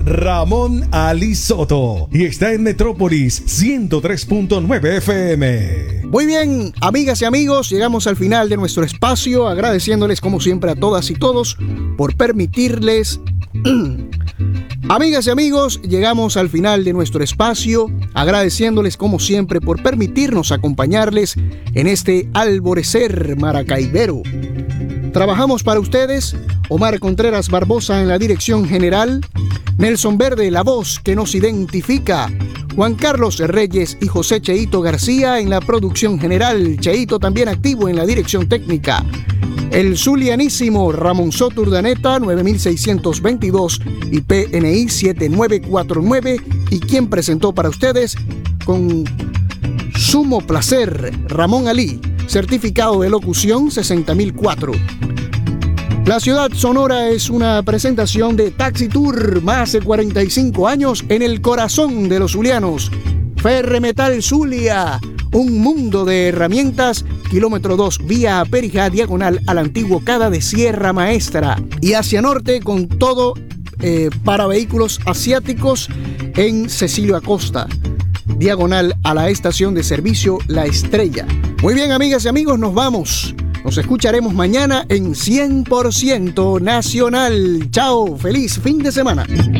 Ramón Ali Soto. Y está en Metrópolis 103.9 FM. Muy bien, amigas y amigos, llegamos al final de nuestro espacio, agradeciéndoles como siempre a todas y todos por permitirles... Amigas y amigos, llegamos al final de nuestro espacio, agradeciéndoles como siempre por permitirnos acompañarles en este alborecer maracaibero. Trabajamos para ustedes, Omar Contreras Barbosa en la dirección general, Nelson Verde, la voz que nos identifica, Juan Carlos Reyes y José Cheito García en la producción general, Cheito también activo en la dirección técnica. El zulianísimo Ramón Soto Urdaneta, 9622 y PNI 7949, y quien presentó para ustedes con sumo placer Ramón Ali, certificado de locución 60004. La ciudad sonora es una presentación de Taxi Tour, más de 45 años en el corazón de los zulianos. Ferremetal Zulia, un mundo de herramientas, kilómetro 2, vía Perija, diagonal al antiguo Cada de Sierra Maestra, y hacia norte con todo para vehículos asiáticos en Cecilio Acosta, diagonal a la estación de servicio La Estrella. Muy bien, amigas y amigos, nos vamos. Nos escucharemos mañana en 100% Nacional. Chao, feliz fin de semana.